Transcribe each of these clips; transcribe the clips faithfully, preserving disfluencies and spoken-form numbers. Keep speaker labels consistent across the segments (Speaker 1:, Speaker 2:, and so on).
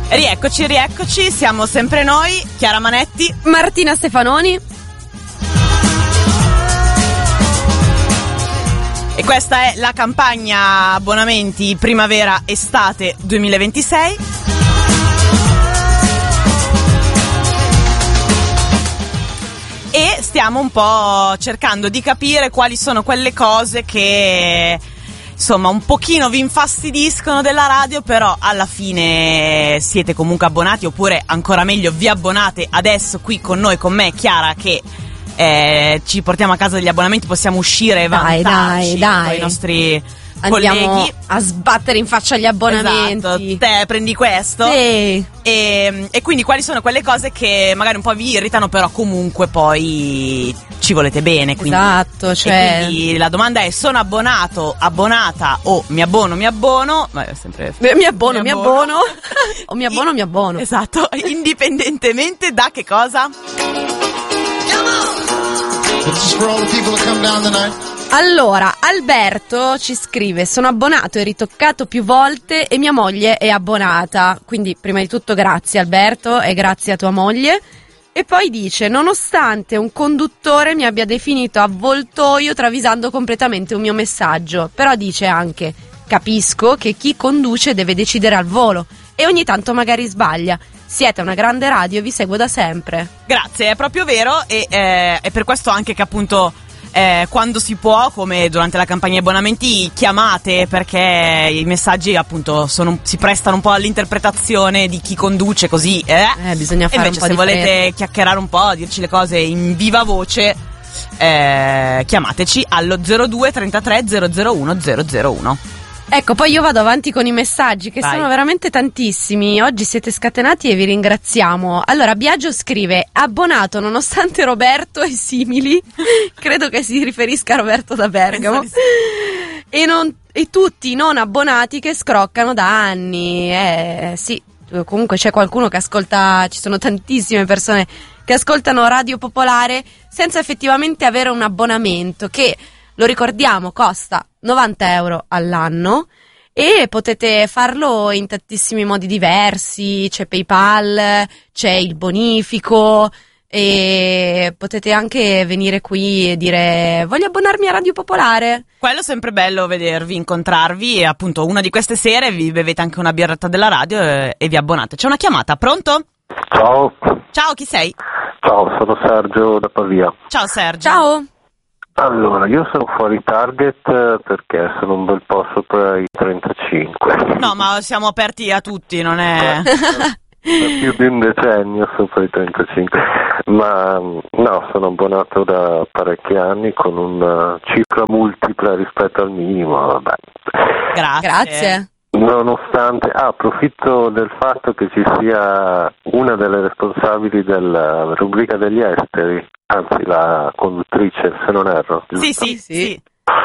Speaker 1: Rieccoci, rieccoci, siamo sempre noi, Chiara Manetti,
Speaker 2: Martina Stefanoni.
Speaker 1: E questa è la campagna abbonamenti primavera-estate duemilaventisei. E stiamo un po' cercando di capire quali sono quelle cose che, insomma, un pochino vi infastidiscono della radio, però alla fine siete comunque abbonati, oppure ancora meglio vi abbonate adesso qui con noi, con me, Chiara, che eh, ci portiamo a casa degli abbonamenti, possiamo uscire e
Speaker 2: Dai,
Speaker 1: vantarci
Speaker 2: dai, dai.
Speaker 1: con i nostri
Speaker 2: Andiamo
Speaker 1: colleghi
Speaker 2: a sbattere in faccia gli abbonamenti.
Speaker 1: Esatto, te prendi questo.
Speaker 2: Sì.
Speaker 1: E, e quindi quali sono quelle cose che magari un po' vi irritano, però comunque poi ci volete bene, quindi.
Speaker 2: Esatto, cioè.
Speaker 1: E quindi la domanda è: sono abbonato, abbonata, o mi abbono, mi abbono? Ma è sempre
Speaker 2: Mi abbono, mi abbono. O mi abbono, mi abbono.
Speaker 1: Esatto, indipendentemente da che cosa?
Speaker 2: Allora, Alberto ci scrive: sono abbonato e ritoccato più volte e mia moglie è abbonata. Quindi prima di tutto grazie Alberto e grazie a tua moglie. E poi dice: nonostante un conduttore mi abbia definito avvoltoio travisando completamente un mio messaggio, però dice anche: capisco che chi conduce deve decidere al volo e ogni tanto magari sbaglia. Siete una grande radio e vi seguo da sempre.
Speaker 1: Grazie, è proprio vero, e eh, è per questo anche che appunto eh, quando si può, come durante la campagna abbonamenti, chiamate, perché i messaggi appunto sono, si prestano un po' all'interpretazione di chi conduce, così eh,
Speaker 2: eh bisogna fare
Speaker 1: e invece
Speaker 2: un po'
Speaker 1: se
Speaker 2: di
Speaker 1: volete
Speaker 2: fretta.
Speaker 1: chiacchierare un po', dirci le cose in viva voce, eh, chiamateci allo zero due trentatré zero zero uno zero zero uno.
Speaker 2: Ecco, poi io vado avanti con i messaggi, che
Speaker 1: Vai.
Speaker 2: sono veramente tantissimi. Oggi siete scatenati e vi ringraziamo. Allora, Biagio scrive: abbonato nonostante Roberto e simili. Credo che si riferisca a Roberto da Bergamo.
Speaker 1: Penso di sì.
Speaker 2: E, non, e tutti i non abbonati che scroccano da anni. Eh sì, comunque c'è qualcuno che ascolta, ci sono tantissime persone che ascoltano Radio Popolare senza effettivamente avere un abbonamento, che, lo ricordiamo, costa novanta euro all'anno e potete farlo in tantissimi modi diversi. C'è PayPal, c'è il bonifico e potete anche venire qui e dire: voglio abbonarmi a Radio Popolare.
Speaker 1: Quello è sempre bello, vedervi, incontrarvi, e appunto una di queste sere vi bevete anche una birretta della radio e, e vi abbonate. C'è una chiamata, pronto?
Speaker 3: Ciao.
Speaker 1: Ciao, chi sei?
Speaker 3: Ciao, sono Sergio da Pavia.
Speaker 1: Ciao Sergio.
Speaker 2: Ciao.
Speaker 3: Allora, io sono fuori target perché sono un bel po' sopra i trentacinque.
Speaker 1: No, ma siamo aperti a tutti, non è...
Speaker 3: Da più di un decennio sopra i trentacinque. Ma no, sono abbonato da parecchi anni con una cifra multipla rispetto al minimo, vabbè.
Speaker 1: Grazie.
Speaker 2: Grazie.
Speaker 3: Nonostante, ah, approfitto del fatto che ci sia una delle responsabili della rubrica degli esteri, anzi la conduttrice, se non erro.
Speaker 1: Sì,
Speaker 3: giusto?
Speaker 1: sì, sì.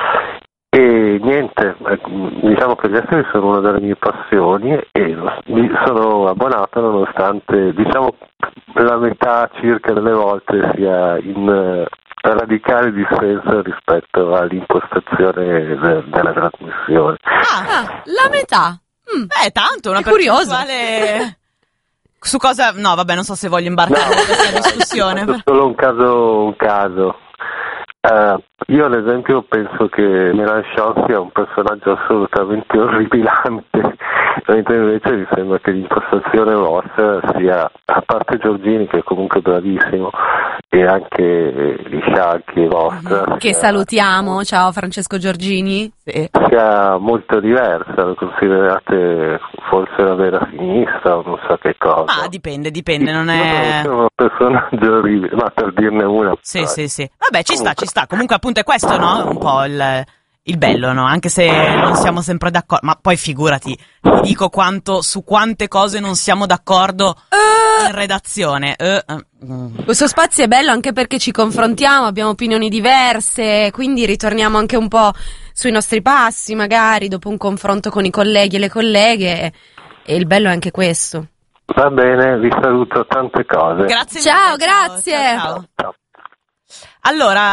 Speaker 3: E niente, diciamo che gli esteri sono una delle mie passioni e mi sono abbonato nonostante, diciamo, la metà circa delle volte sia in radicale dissenso rispetto all'impostazione de- della trasmissione.
Speaker 1: Ah,
Speaker 2: Ah, la metà. Mm.
Speaker 1: beh, tanto, una
Speaker 2: Che curioso.
Speaker 1: percentuale... Su cosa... No, vabbè, non so se voglio imbarcare in questa discussione.
Speaker 3: È solo un caso, un caso. Uh, io ad esempio penso che Milan Shaw sia un personaggio assolutamente orribilante, mentre invece mi sembra che l'impostazione vostra sia, a parte Giorgini che è comunque bravissimo, e anche di Sciacchi vostra,
Speaker 2: Che
Speaker 3: sia,
Speaker 2: salutiamo. Ciao Francesco Giorgini.
Speaker 1: Sì.
Speaker 3: sia molto diversa, lo considerate forse la vera sinistra o non so che cosa.
Speaker 1: Ma dipende, dipende, non è...
Speaker 3: Sono un personaggio orribile, ma per dirne una.
Speaker 1: Sì, sì, sì. Vabbè, ci sta, ci sta. Comunque appunto è questo, no? Un po' il, il bello, no? Anche se non siamo sempre d'accordo. Ma poi figurati, ti dico quanto, su quante cose non siamo d'accordo in redazione. Eh, eh, mm.
Speaker 2: Questo spazio è bello anche perché ci confrontiamo, abbiamo opinioni diverse, quindi ritorniamo anche un po' sui nostri passi, magari dopo un confronto con i colleghi e le colleghe, e il bello è anche questo.
Speaker 3: Va bene, vi saluto, tante cose.
Speaker 1: Grazie
Speaker 2: Ciao,
Speaker 1: mille,
Speaker 2: grazie.
Speaker 1: ciao, ciao.
Speaker 3: Ciao.
Speaker 1: Allora,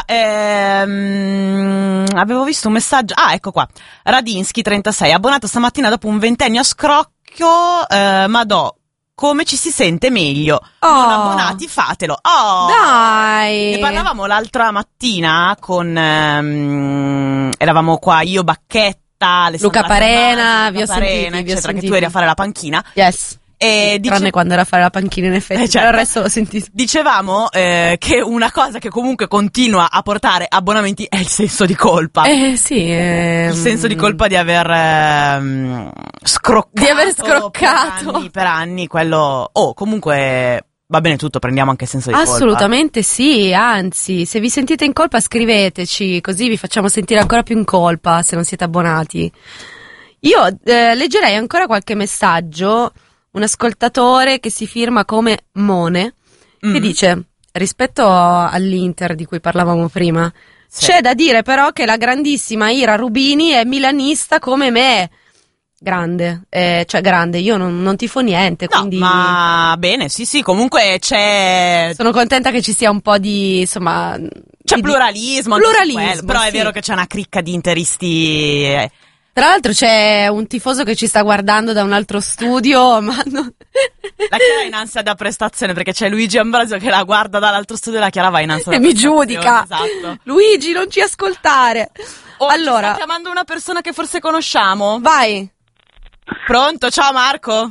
Speaker 1: ehm, avevo visto un messaggio. Ah, ecco qua. Radinsky trentasei, abbonato stamattina dopo un ventennio a scrocchio, eh, ma do come ci si sente meglio.
Speaker 2: Oh.
Speaker 1: Non abbonati, fatelo. Oh.
Speaker 2: Dai!
Speaker 1: Ne parlavamo l'altra mattina con ehm, eravamo qua io, Bacchetta, Alessandra
Speaker 2: Luca Parena,
Speaker 1: Campana,
Speaker 2: vi ho
Speaker 1: Luca Parena,
Speaker 2: sentiti, vi ho
Speaker 1: eccetera, che
Speaker 2: sentiti.
Speaker 1: tu eri a fare la panchina.
Speaker 2: Yes.
Speaker 1: E dice-
Speaker 2: Tranne quando era a fare la panchina, in effetti,
Speaker 1: Eh, certo.
Speaker 2: però il resto l'ho sentito.
Speaker 1: Dicevamo eh, che una cosa che comunque continua a portare abbonamenti è il senso di colpa.
Speaker 2: Eh sì, ehm...
Speaker 1: Il senso di colpa di aver ehm, scroccato,
Speaker 2: Di aver scroccato.
Speaker 1: per anni, per anni quello. Oh, comunque va bene tutto, prendiamo anche il senso di colpa.
Speaker 2: Assolutamente sì, anzi, se vi sentite in colpa scriveteci, così vi facciamo sentire ancora più in colpa se non siete abbonati. Io eh, leggerei ancora qualche messaggio, un ascoltatore che si firma come Mone, che
Speaker 1: Mm.
Speaker 2: dice, rispetto all'Inter di cui parlavamo prima,
Speaker 1: Sì.
Speaker 2: c'è da dire però che la grandissima Ira Rubini è milanista come me. Grande, eh, cioè grande, io non, non tifo niente,
Speaker 1: No,
Speaker 2: quindi
Speaker 1: ma bene, sì, sì, comunque c'è
Speaker 2: sono contenta che ci sia un po' di, insomma...
Speaker 1: c'è
Speaker 2: di-
Speaker 1: pluralismo, anche su
Speaker 2: Pluralismo,
Speaker 1: quello, però è
Speaker 2: sì.
Speaker 1: vero che c'è una cricca di interisti. eh.
Speaker 2: Tra l'altro c'è un tifoso che ci sta guardando da un altro studio, ma non...
Speaker 1: La Chiara è in ansia da prestazione perché c'è Luigi Ambrosio che la guarda dall'altro studio e la Chiara va in ansia da
Speaker 2: e mi
Speaker 1: prestazione.
Speaker 2: giudica.
Speaker 1: Esatto.
Speaker 2: Luigi, non ci ascoltare.
Speaker 1: Oh, ci
Speaker 2: allora,
Speaker 1: sta chiamando una persona che forse conosciamo.
Speaker 2: vai.
Speaker 1: Pronto? Ciao Marco.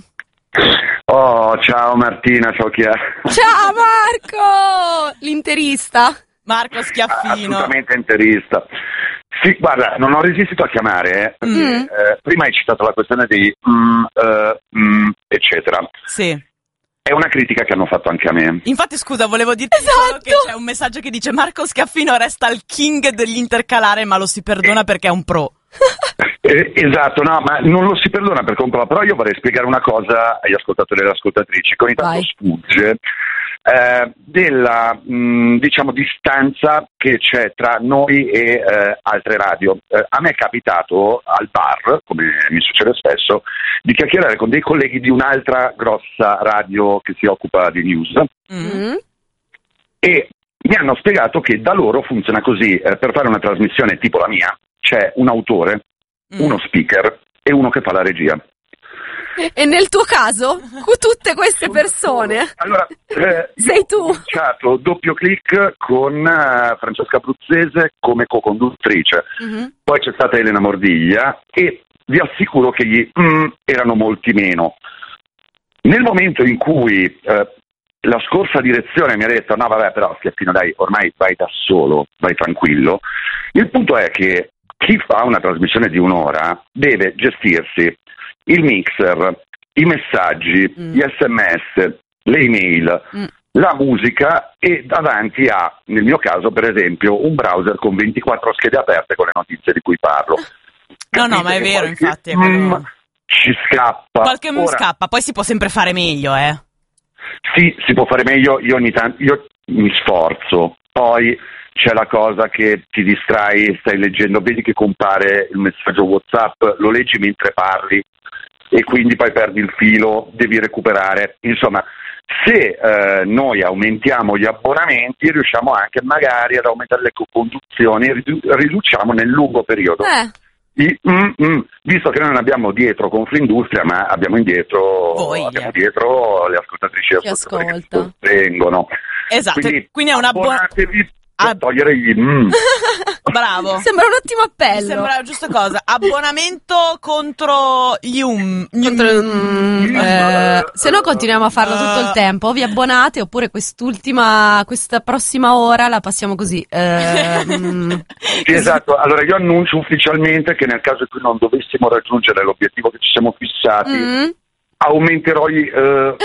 Speaker 4: Oh, ciao Martina, ciao chi è?
Speaker 2: Ciao Marco! L'interista.
Speaker 1: Marco Schiaffino.
Speaker 4: Assolutamente interista. Sì, guarda, non ho resistito a chiamare, eh,
Speaker 2: Mm.
Speaker 4: perché, eh, prima hai citato la questione di mm, eh, mm, eccetera.
Speaker 1: Sì.
Speaker 4: È una critica che hanno fatto anche a me.
Speaker 1: Infatti, scusa, volevo dirti
Speaker 2: Esatto.
Speaker 1: solo che c'è un messaggio che dice Marco Schiaffino resta il king dell'intercalare, ma lo si perdona perché è un pro.
Speaker 4: Eh, esatto, no, ma non lo si perdona per compro, però io vorrei spiegare una cosa agli ascoltatori e alle ascoltatrici, che ogni tanto
Speaker 2: Vai.
Speaker 4: sfugge, eh, della, mh, diciamo, distanza che c'è tra noi e eh, altre radio. Eh, a me è capitato al bar, come mi succede spesso, di chiacchierare con dei colleghi di un'altra grossa radio che si occupa di news,
Speaker 1: Mm.
Speaker 2: Mm.
Speaker 4: e mi hanno spiegato che da loro funziona così: eh, per fare una trasmissione tipo la mia c'è un autore,
Speaker 1: Mm.
Speaker 4: uno speaker e uno che fa la regia.
Speaker 2: E nel tuo caso, con tutte queste persone,
Speaker 4: Allora, eh,
Speaker 2: sei
Speaker 4: io ho
Speaker 2: tu.
Speaker 4: cominciato doppio click con eh, Francesca Abruzzese come co-conduttrice,
Speaker 2: Mhm.
Speaker 4: poi c'è stata Elena Mordiglia e vi assicuro che gli mm, erano molti meno. Nel momento in cui eh, la scorsa direzione mi ha detto no vabbè però Schiaffino dai, ormai vai da solo, vai tranquillo, il punto è che chi fa una trasmissione di un'ora deve gestirsi il mixer, i messaggi,
Speaker 2: Mm.
Speaker 4: gli sms, le email,
Speaker 2: Mm.
Speaker 4: la musica e davanti a, nel mio caso per esempio, un browser con ventiquattro schede aperte con le notizie di cui parlo.
Speaker 1: No, no,
Speaker 4: Capite
Speaker 1: ma è
Speaker 4: che
Speaker 1: vero,
Speaker 4: qualche,
Speaker 1: infatti, è quello-
Speaker 4: mm, ci scappa.
Speaker 1: Qualche m
Speaker 4: Ora,
Speaker 1: scappa, poi si può sempre fare meglio, eh.
Speaker 4: sì, si può fare meglio, io ogni tanto io mi sforzo, poi c'è la cosa che ti distrai, stai leggendo, vedi che compare il messaggio WhatsApp, lo leggi mentre parli e quindi poi perdi il filo, devi recuperare. Insomma, se eh, noi aumentiamo gli abbonamenti, riusciamo anche magari ad aumentare le co-conduzioni, ridu- riduciamo nel lungo periodo.
Speaker 2: Eh,
Speaker 4: I, mm, mm, visto che noi non abbiamo dietro Confindustria, ma abbiamo indietro,
Speaker 1: Voi,
Speaker 4: abbiamo
Speaker 1: eh.
Speaker 4: dietro le ascoltatrici e
Speaker 2: Ci
Speaker 4: ascoltatori che ci
Speaker 2: ascolta.
Speaker 4: sostengono.
Speaker 1: Esatto, quindi, è un abbon-
Speaker 4: abbonatevi
Speaker 1: Ah.
Speaker 4: per togliere gli mm.
Speaker 1: Bravo.
Speaker 2: sembra un ottimo
Speaker 1: Mi
Speaker 2: appello.
Speaker 1: sembra la giusta cosa. Abbonamento contro gli um. gli
Speaker 2: Contro-
Speaker 1: um.
Speaker 2: mm, eh, se no continuiamo a farlo tutto il tempo. O vi abbonate oppure quest'ultima, questa prossima ora la passiamo così. Eh, mm.
Speaker 4: Sì, esatto. Allora io annuncio ufficialmente che nel caso in cui non dovessimo raggiungere l'obiettivo che ci siamo fissati,
Speaker 2: Mm.
Speaker 4: aumenterò i, eh,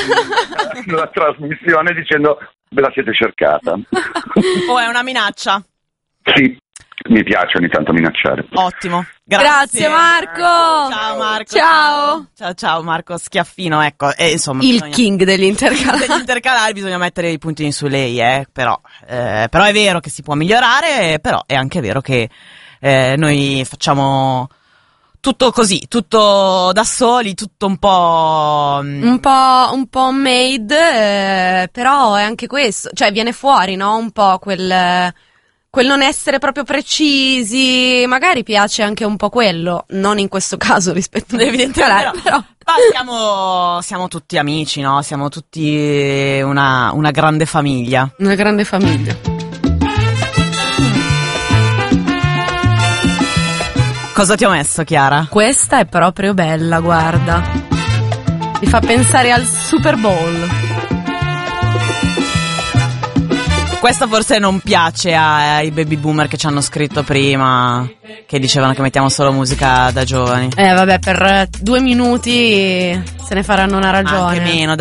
Speaker 4: la trasmissione dicendo ve la siete cercata.
Speaker 1: Oh, è una minaccia.
Speaker 4: Sì, mi piace ogni tanto minacciare.
Speaker 1: Ottimo.
Speaker 2: Grazie,
Speaker 1: Grazie.
Speaker 2: Marco.
Speaker 1: Ciao Marco.
Speaker 2: Ciao.
Speaker 1: Ciao ciao Marco Schiaffino, ecco. E insomma,
Speaker 2: Il
Speaker 1: bisogna-
Speaker 2: king dell'intercalare.
Speaker 1: degli intercalari bisogna mettere i puntini su lei, eh, però, eh, però è vero che si può migliorare, però è anche vero che eh, noi facciamo tutto così, tutto da soli, tutto un po'... mm,
Speaker 2: Un po', un po' made, eh, però è anche questo, cioè viene fuori, no? Un po' quel, quel non essere proprio precisi, magari piace anche un po' quello, non in questo caso rispetto
Speaker 1: evidentemente
Speaker 2: però,
Speaker 1: no.
Speaker 2: però.
Speaker 1: Ma siamo, siamo tutti amici, no? Siamo tutti una, una grande famiglia.
Speaker 2: Una grande famiglia.
Speaker 1: Cosa ti ho messo, Chiara?
Speaker 2: Questa è proprio bella, guarda. Mi fa pensare al Super Bowl.
Speaker 1: Questa forse non piace ai baby boomer che ci hanno scritto prima, che dicevano che mettiamo solo musica da giovani.
Speaker 2: Eh vabbè, per due minuti se ne faranno una ragione.
Speaker 1: Anche meno,